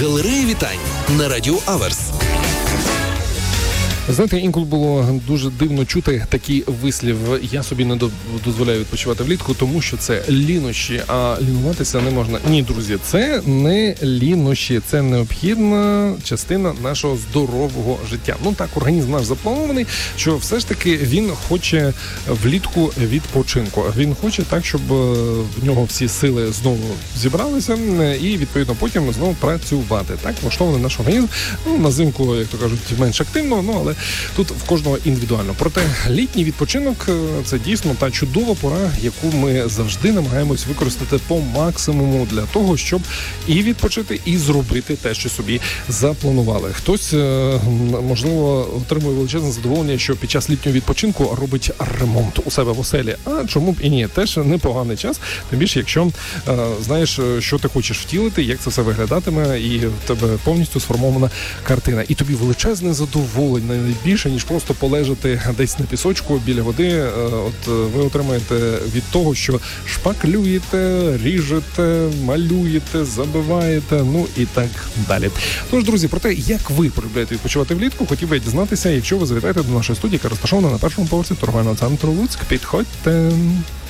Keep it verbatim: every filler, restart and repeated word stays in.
Галерея вітань на Радіо Аверс. Знаєте, інколи було дуже дивно чути такий вислів: я собі не дозволяю відпочивати влітку, тому що це лінощі, а лінуватися не можна. Ні, друзі, це не лінощі, це необхідна частина нашого здорового життя. Ну так, організм наш запланований, що все ж таки він хоче влітку відпочинку. Він хоче так, щоб в нього всі сили знову зібралися і, відповідно, потім знову працювати. Так влаштований наш організм. Ну, на зимку, як то кажуть, менш активно, ну, але тут в кожного індивідуально. Проте літній відпочинок – це дійсно та чудова пора, яку ми завжди намагаємось використати по максимуму для того, щоб і відпочити, і зробити те, що собі запланували. Хтось, можливо, отримує величезне задоволення, що під час літнього відпочинку робить ремонт у себе в оселі. А чому б і ні? Теж непоганий час. Тим більше, якщо знаєш, що ти хочеш втілити, як це все виглядатиме, і в тебе повністю сформована картина. І тобі величезне задоволення, більше, ніж просто полежати десь на пісочку біля води. От ви отримаєте від того, що шпаклюєте, ріжете, малюєте, забиваєте, ну і так далі. Тож, друзі, про те, як ви полюбляєте відпочивати влітку, хотів би дізнатися, якщо ви завітаєте до нашої студії, яка розташована на першому поверсі торговельного центру Луцьк. Підходьте!